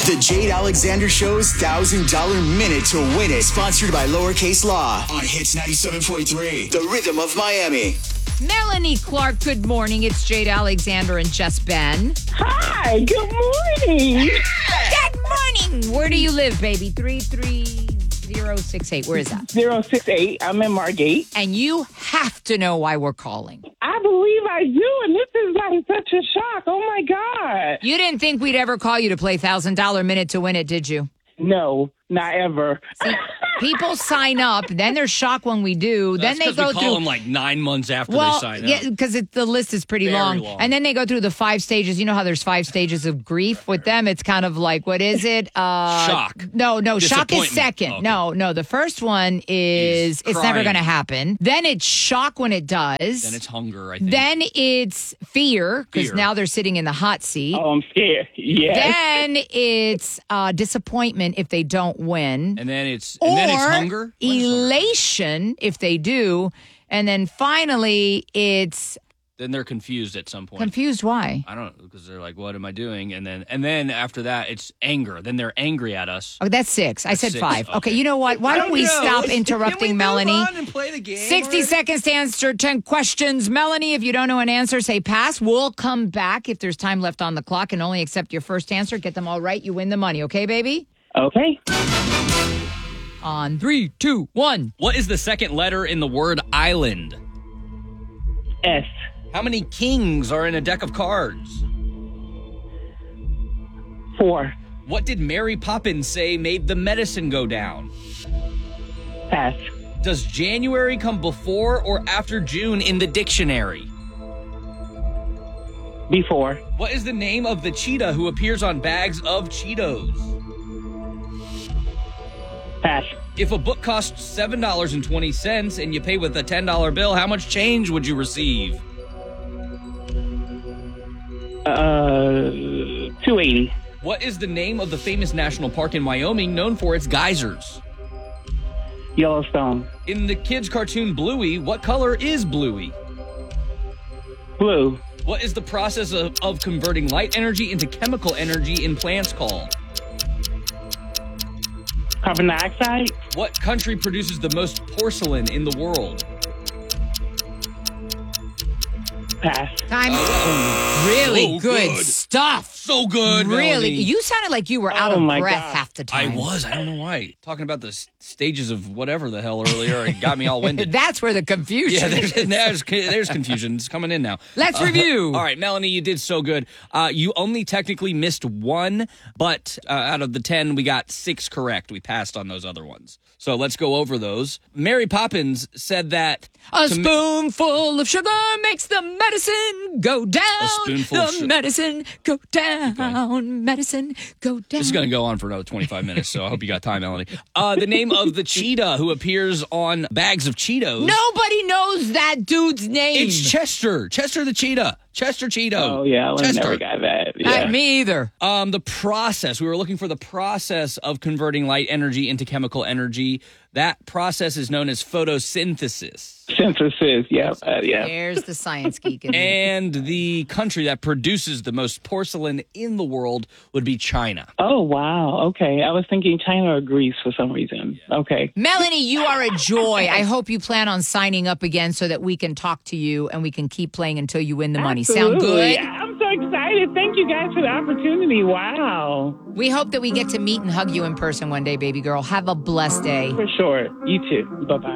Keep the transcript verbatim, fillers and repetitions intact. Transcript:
The Jade Alexander Show's one thousand dollars Minute to Win It. Sponsored by Lowercase Law on Hits ninety-seven point three. The Rhythm of Miami. Melanie Clark, good morning. It's Jade Alexander and Jess Ben. Hi, good morning. Good morning. Where do you live, baby? three three zero six eight. Where is that? zero six eight. I'm in Margate. And you have to know why we're calling. I believe I do, and this is like such a shock. Oh, my God. You didn't think we'd ever call you to play one thousand dollars Minute to Win It, did you? No, not ever. See, people sign up, then they're shocked when we do. That's then they go we call through them like nine months after well, they sign up. yeah, because the list is pretty Very long. long. And then they go through the five stages. You know how there's five stages of grief? With them, it's kind of like, what is it? Uh, Shock. No, no, shock is Disappointment. second. Oh, okay. No, no, the first one is, Is it's never crying. going to happen. Then it's shock when it does. Then it's hunger, I think. Then it's fear, because Fear. now they're sitting in the hot seat. Oh, I'm scared. Yes. Then it's uh, disappointment if they don't win. and then it's Or and then it's hunger. What is hunger? elation if they do. And then finally, it's Then they're confused at some point. confused why. I don't know, because they're like, "What am I doing?" And then and then after that, it's anger. Then they're angry at us. Oh, that's six. I That's said six. five. Okay. Okay. You know what? Why I don't, we know. stop Can interrupting we move Melanie? on and play the game sixty already? seconds to answer ten questions. Melanie, if you don't know an answer, say pass. We'll come back if there's time left on the clock and only accept your first answer. Get them all right. You win the money. Okay, baby? Okay. On three, two, one. What is the second letter in the word island? S. How many kings are in a deck of cards? Four. What did Mary Poppins say made the medicine go down? Pass. Does January come before or after June in the dictionary? Before. What is the name of the cheetah who appears on bags of Cheetos? Pass. If a book costs seven dollars and twenty cents and you pay with a ten dollar bill, how much change would you receive? Uh, two eighty. What is the name of the famous national park in Wyoming known for its geysers? Yellowstone. In the kids' cartoon Bluey, what color is Bluey? Blue. What is the process of, of converting light energy into chemical energy in plants called? Carbon dioxide. What country produces the most porcelain in the world? Pass. Time. really so good, good. stuff. So good, Really. Melanie. You sounded like you were out Oh, of my breath God. half the I time. was. I don't know why. Talking about the s- stages of whatever the hell earlier, it got me all winded. That's where the confusion Yeah, there's, is. there's, there's confusion. It's coming in now. Let's Uh, review. All right, Melanie, you did so good. Uh, you only technically missed one, but uh, out of the ten, we got six correct. We passed on those other ones. So let's go over those. Mary Poppins said that... A to ma- spoonful of sugar makes the medicine go down. A spoonful the of su- medicine go down. Medicine go down. This is going to go on for another twenty-five minutes, so I hope you got time, Melanie. Uh, the name of the cheetah who appears on bags of Cheetos... Nobody knows that dude's name. It's Chester. Chester the cheetah. Chester Cheeto. Oh, yeah. I Chester. never got that. Not Yeah. me either. Um, the process. We were looking for the process of converting light energy into chemical energy. That process is known as photosynthesis. Synthesis. Yeah. Uh, yeah. There's the science geek in me. And the country that produces the most porcelain in the world would be China. Oh, wow. Okay. I was thinking China or Greece for some reason. Okay. Melanie, you are a joy. I hope you plan on signing up again so that we can talk to you and we can keep playing until you win the money. Sound Absolutely. good? I'm so excited. Thank you guys for the opportunity. Wow. We hope that we get to meet and hug you in person one day, baby girl. Have a blessed day. For sure. You too. Bye-bye.